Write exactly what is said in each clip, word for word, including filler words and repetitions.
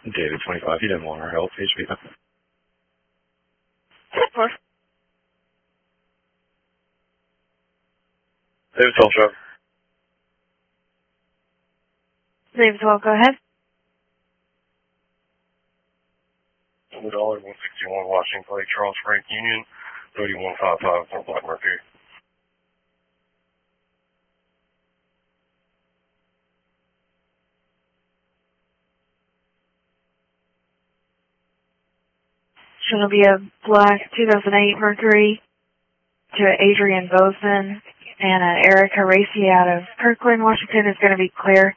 David twenty-five, you didn't want our help. H P. David twelve, Trevor. David twelve, go ahead. one dollar, one sixty-one, Washington Plate, Charles Frank Union, thirty-one fifty-five, Fort Black Mercury. It's going to be a black two thousand eight Mercury to Adrian Bozeman, and uh, Erica Racy out of Kirkland, Washington is going to be clear.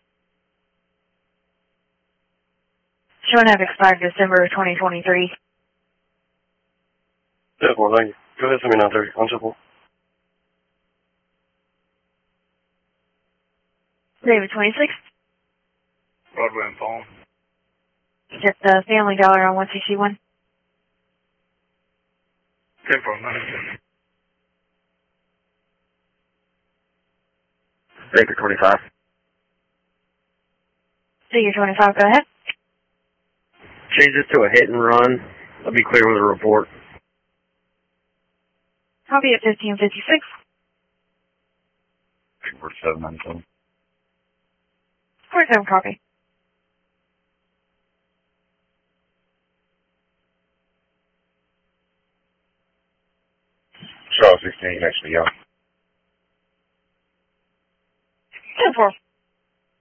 Showing have expired December twenty twenty-three. Yeah, well, thank you. Go ahead, send me nine thirty, unsippable. David twenty-six. Broadway and Palm. Just the Family Dollar on one sixty-one. ten four, nine. Baker twenty-five. Figure twenty-five, go ahead. Change this to a hit and run. I'll be clear with a report. Copy at fifteen fifty-six. Report seven ninety-seven. forty-seven copy. Charles sixteen, actually, yeah. ten four.